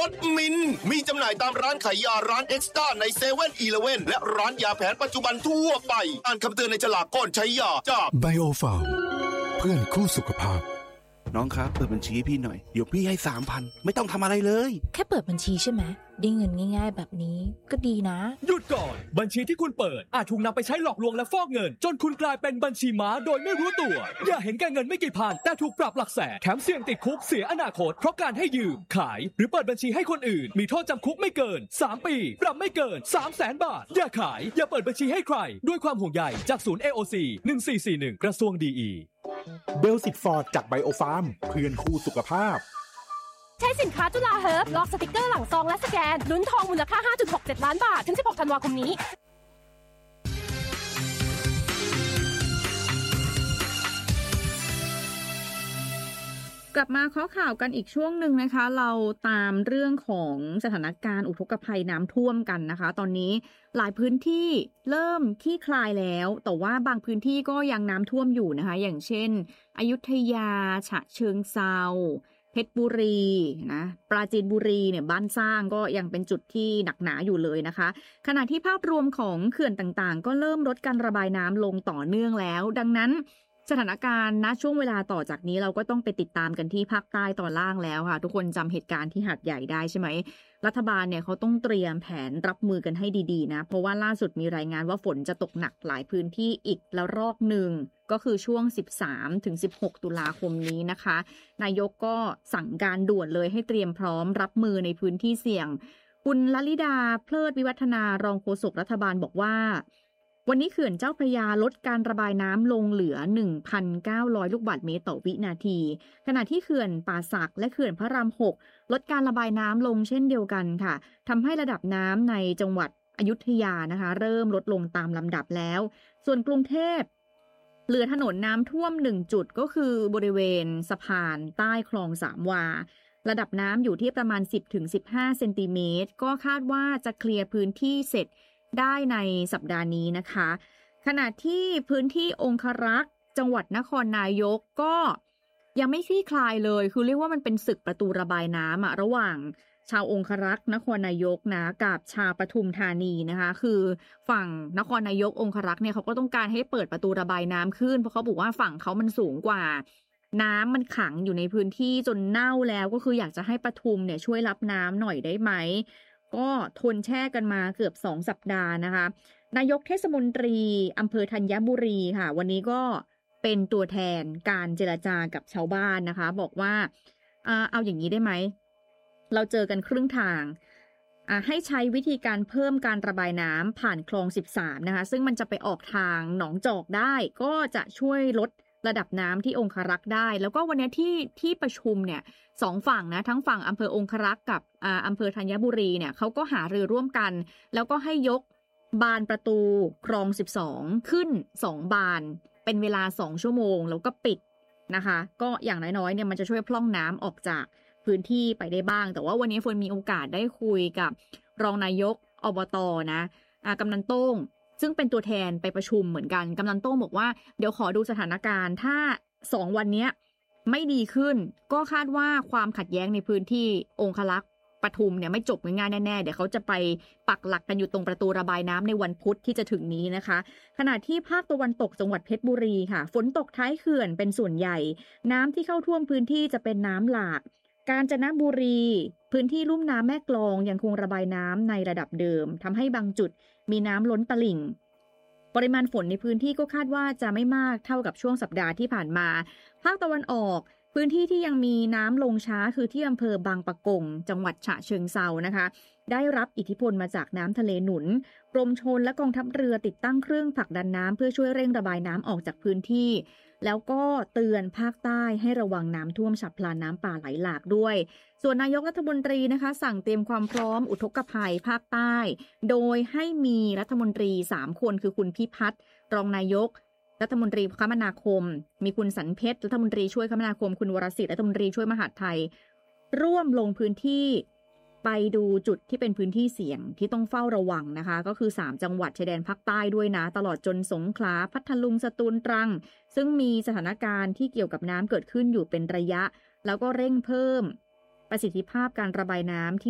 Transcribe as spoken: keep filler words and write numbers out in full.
รสมินมีจำหน่ายตามร้านขายยาร้านเอ็กซ์ต้าในเซเว่นอีเลฟเว่นและร้านยาแผนปัจจุบันทั่วไปอ่านคำเตือนในฉลากก่อนใช้ยาจากไบโอฟาร์มเพื่อนคู่สุขภาพน้องครับเปิดบัญชีให้พี่หน่อยเดี๋ยวพี่ให้ สามพัน ไม่ต้องทำอะไรเลยแค่เปิดบัญชีใช่ไหมได้เงินง่ายๆแบบนี้ก็ดีนะหยุดก่อนบัญชีที่คุณเปิดอาจถูกนำไปใช้หลอกลวงและฟอกเงินจนคุณกลายเป็นบัญชีม้าโดยไม่รู้ตัวอย่าเห็นแก่เงินไม่กี่พันแต่ถูกปรับหลักแสนแถมเสี่ยงติดคุกเสียอนาคตเพราะการให้ยืมขายหรือเปิดบัญชีให้คนอื่นมีโทษจำคุกไม่เกินสามปีปรับไม่เกิน สามแสน บาทอย่าขายอย่าเปิดบัญชีให้ใครด้วยความห่วงใยจากศูนย์ เอ โอ ซี หนึ่งสี่สี่หนึ่งกระทรวงดีอีเบลสิตฟอร์ดจากไบโอฟาร์มเพื่อนคู่สุขภาพใช้สินค้าจุฬาเฮิร์บลอกสติกเกอร์หลังซองและสแกนลุ้นทองมูลค่า ห้าจุดหกเจ็ด ล้านบาทถึงสิบหกธันวาคมนี้กลับมาข้อข่าวกันอีกช่วงหนึ่งนะคะเราตามเรื่องของสถานการณ์อุทกภัยน้ำท่วมกันนะคะตอนนี้หลายพื้นที่เริ่มคลี่คลายแล้วแต่ว่าบางพื้นที่ก็ยังน้ำท่วมอยู่นะคะอย่างเช่นอยุธยาฉะเชิงเทราเพชรบุรีนะปราจีนบุรีเนี่ยบ้านสร้างก็ยังเป็นจุดที่หนักหนาอยู่เลยนะคะขณะที่ภาพรวมของเขื่อนต่างๆก็เริ่มลดการระบายน้ำลงต่อเนื่องแล้วดังนั้นสถานการณ์ณช่วงเวลาต่อจากนี้เราก็ต้องไปติดตามกันที่ภาคใต้ตอนล่างแล้วค่ะทุกคนจำเหตุการณ์ที่หาดใหญ่ได้ใช่ไหมรัฐบาลเนี่ยเขาต้องเตรียมแผนรับมือกันให้ดีๆนะเพราะว่าล่าสุดมีรายงานว่าฝนจะตกหนักหลายพื้นที่อีกแล้วรอบหนึ่งก็คือช่วง สิบสามถึงสิบหก ตุลาคมนี้นะคะนายกก็สั่งการด่วนเลยให้เตรียมพร้อมรับมือในพื้นที่เสี่ยงคุณลลิดาเพลิดวิวัฒนารองโฆษกรัฐบาลบอกว่าวันนี้เขื่อนเจ้าพระยาลดการระบายน้ำลงเหลือ หนึ่งพันเก้าร้อย ลูกบาศก์เมตรต่อวินาทีขณะที่เขื่อนป่าสักและเขื่อนพระรามหกลดการระบายน้ำลงเช่นเดียวกันค่ะทำให้ระดับน้ำในจังหวัดอยุธยานะคะเริ่มลดลงตามลำดับแล้วส่วนกรุงเทพเหลือถนนน้ำท่วมหนึ่งจุดก็คือบริเวณสะพานใต้คลองสามวาระดับน้ำอยู่ที่ประมาณ สิบถึงสิบห้า เซนติเมตรก็คาดว่าจะเคลียร์พื้นที่เสร็จได้ในสัปดาห์นี้นะคะขณะที่พื้นที่องครักษ์จังหวัดนครนายกก็ยังไม่คลี่คลายเลยคือเรียกว่ามันเป็นศึกประตูระบายน้ำอะระหว่างชาวองครักษ์นครนายกนะกับชาวปทุมธานีนะคะคือฝั่งนครนายกองครักษ์เนี่ยเขาก็ต้องการให้เปิดประตูระบายน้ำขึ้นเพราะเขาบอกว่าฝั่งเขามันสูงกว่าน้ำมันขังอยู่ในพื้นที่จนเน่าแล้วก็คืออยากจะให้ปทุมเนี่ยช่วยรับน้ำหน่อยได้ไหมก็ทนแช่กันมาเกือบสองสัปดาห์นะคะนายกเทศมนตรีอำเภอธัญบุรีค่ะวันนี้ก็เป็นตัวแทนการเจรจากับชาวบ้านนะคะบอกว่าอ่าเอาอย่างนี้ได้ไหมเราเจอกันครึ่งทางอ่าให้ใช้วิธีการเพิ่มการระบายน้ำผ่านคลองสิบสามนะคะซึ่งมันจะไปออกทางหนองจอกได้ก็จะช่วยลดระดับน้ำที่องครักษ์ได้แล้วก็วันนี้ที่ที่ประชุมเนี่ยสองฝั่งนะทั้งฝั่งอำเภอองครักษ์กับอ่าอำเภอธัญบุรีเนี่ยเขาก็หารือร่วมกันแล้วก็ให้ยกบานประตูคลองสิบสองขึ้นสองบานเป็นเวลาสองชั่วโมงแล้วก็ปิดนะคะก็อย่างน้อยๆเนี่ยมันจะช่วยพร่องน้ำออกจากพื้นที่ไปได้บ้างแต่ว่าวันนี้ฝนมีโอกาสได้คุยกับรองนายกอบต.นะอ่ากำนันโต้งซึ่งเป็นตัวแทนไปประชุมเหมือนกันกำนันโต้งบอกว่าเดี๋ยวขอดูสถานการณ์ถ้าสองวันนี้ไม่ดีขึ้นก็คาดว่าความขัดแย้งในพื้นที่องครักษ์ปทุมเนี่ยไม่จบง่ายๆแน่ๆเดี๋ยวเขาจะไปปักหลักกันอยู่ตรงประตูระบายน้ำในวันพุธที่จะถึงนี้นะคะขณะที่ภาคตะวันตกจังหวัดเพชรบุรีค่ะฝนตกท้ายเขื่อนเป็นส่วนใหญ่น้ำที่เข้าท่วมพื้นที่จะเป็นน้ำหลากกาญจนบุรีพื้นที่ลุ่มน้ำแม่กลองยังคงระบายน้ำในระดับเดิมทำให้บางจุดมีน้ำล้นตลิ่งปริมาณฝนในพื้นที่ก็คาดว่าจะไม่มากเท่ากับช่วงสัปดาห์ที่ผ่านมาภาคตะวันออกพื้นที่ที่ยังมีน้ำลงช้าคือที่อำเภอบางปะกงจังหวัดฉะเชิงเทรานะคะได้รับอิทธิพลมาจากน้ำทะเลหนุนกรมชลและกองทัพเรือติดตั้งเครื่องผลักดันน้ำเพื่อช่วยเร่งระบายน้ำออกจากพื้นที่แล้วก็เตือนภาคใต้ให้ระวังน้ำท่วมฉับพลันน้ำป่าไหลหลากด้วยส่วนนายกรัฐมนตรีนะคะสั่งเตรียมความพร้อมอุทกภัยภาคใต้โดยให้มีรัฐมนตรีสามคนคือคุณพิพัฒน์รองนายกรัฐมนตรีคมนาคมมีคุณสันเพชรรัฐมนตรีช่วยคมนาคมคุณวรศิษฐ์รัฐมนตรีช่วยมหาดไทยร่วมลงพื้นที่ไปดูจุดที่เป็นพื้นที่เสี่ยงที่ต้องเฝ้าระวังนะคะก็คือสามจังหวัดชายแดนภาคใต้ด้วยนะตลอดจนสงขลาพัทลุงสตูลตรังซึ่งมีสถานการณ์ที่เกี่ยวกับน้ำเกิดขึ้นอยู่เป็นระยะแล้วก็เร่งเพิ่มประสิทธิภาพการระบายน้ำที่